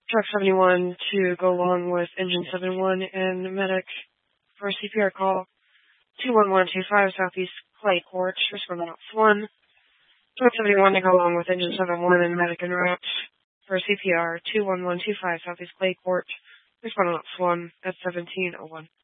Truck 71 to go along with Engine 71 and medic for a CPR call. 21125 Southeast Clay Court, responding ops 1. Truck 71 to go along with Engine 71 and medic en route for CPR. 21125 Southeast Clay Court, responding ops 1 at 1701.